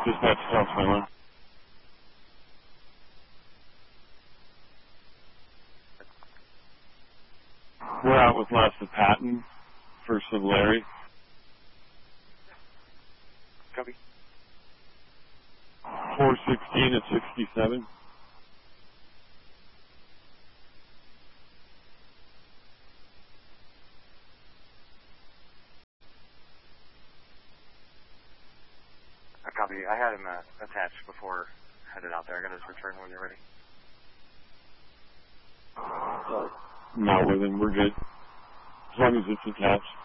Dispatch South Highland. We're out with last of Patton, first of Larry. Copy. 416 at 67. Copy. I had him attached before headed out there. I got his return when you're ready. Not with him. We're good. As long as it's attached.